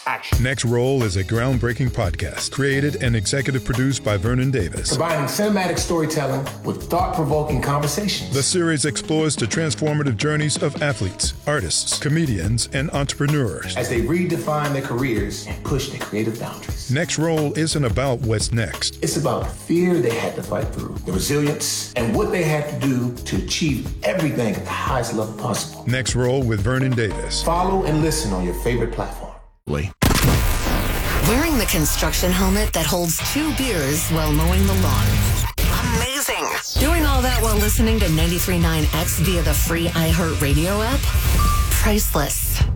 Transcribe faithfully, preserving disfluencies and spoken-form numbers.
Action. Next Roll is a groundbreaking podcast created and executive produced by Vernon Davis. Combining cinematic storytelling with thought-provoking conversations. The series explores the transformative journeys of athletes, artists, comedians, and entrepreneurs as they redefine their careers and push their creative boundaries. Next Roll isn't about what's next. It's about the fear they had to fight through, the resilience, and what they had to do to achieve everything at the highest level possible. Next Roll with Vernon Davis. Follow and listen on your favorite platform. Wearing the construction helmet that holds two beers while mowing the lawn. Amazing. Doing all that while listening to ninety-three point nine X via the free iHeartRadio app? Priceless.